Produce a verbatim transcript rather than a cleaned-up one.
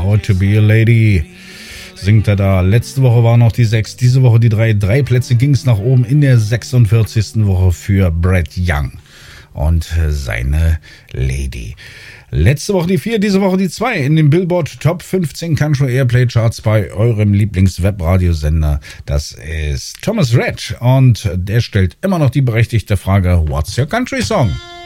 How to Be a Lady. Singt er da. Letzte Woche war noch die sechs, diese Woche die drei. Drei Plätze ging es nach oben in der sechsundvierzigsten Woche für Brad Young und seine Lady. Letzte Woche die vier, diese Woche die zwei in den Billboard Top fünfzehn Country Airplay Charts bei eurem Lieblings-Webradiosender. Das ist Thomas Rhett und der stellt immer noch die berechtigte Frage: What's your country song?